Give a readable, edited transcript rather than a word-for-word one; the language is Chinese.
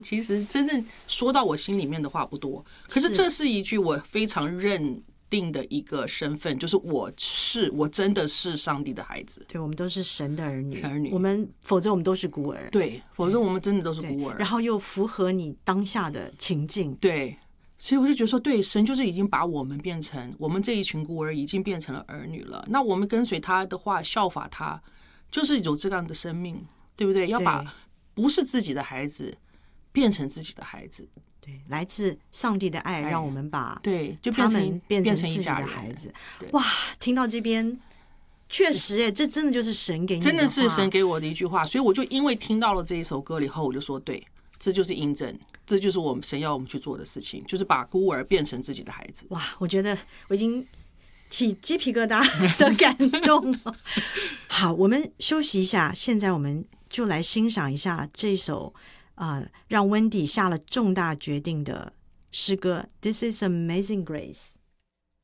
其实真正说到我心里面的话不多，可是这是一句我非常认定的一个身份，就是我真的是上帝的孩子。 对，我们都是神的儿女，否则我们都是孤儿。 对，否则我们真的都是孤儿。 然后又符合你当下的情境。 对，所以我就觉得说，对，神就是已经把我们变成我们这一群孤儿，已经变成了儿女了。那我们跟随他的话，效法他，就是有这样的生命，对不对？要把不是自己的孩子变成自己的孩子。 对，来自上帝的爱，让我们把就他们变成自己的孩子。哇，听到这边，确实这真的就是神给你的话， 真的是神给我的一句话。所以我就因为听到了这一首歌以后，我就说，对，这就是印证，这就是我们神要我们去做的事情，就是把孤儿变成自己的孩子。 哇，我觉得我已经起鸡皮疙瘩的感动了。好，我们休息一下，现在我们就来欣赏一下这首让温迪下了重大决定的诗歌《This is Amazing Grace》。